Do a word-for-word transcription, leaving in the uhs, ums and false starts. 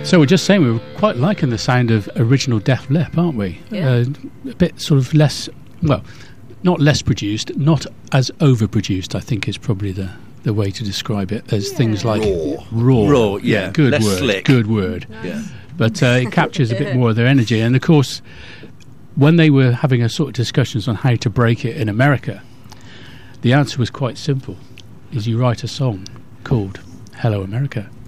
So we're just saying we were quite liking the sound of original Def Lep, aren't we? Yeah. Uh, a bit sort of less, well, not less produced, not as overproduced, I think is probably the, the way to describe it, as Yeah. things like Raw. raw. Raw, yeah. Good Less word, slick. good word. Yeah. But uh, it captures a bit more of their energy. And of course, when they were having a sort of discussions on how to break it in America, the answer was quite simple, is you write a song called Hello America.